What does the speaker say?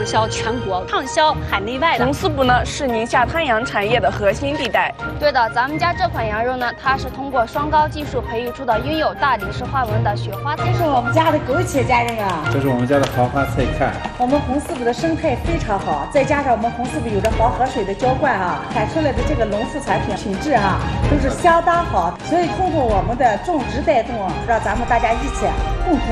销全国，畅销海内外的。 红丝补呢是宁夏滩羊产业的核心地带。 对的，咱们家这款羊肉呢，它是通过双高技术培育出的拥有大理石花纹的雪花。 这是我们家的枸杞，家人们。 这是我们家的黄花菜看。 我们红丝补的生态非常好，再加上我们红丝补有着黄河水的浇灌产出来的这个农副产品品质都是相当好，所以通过我们的种植带动，让咱们大家一起共同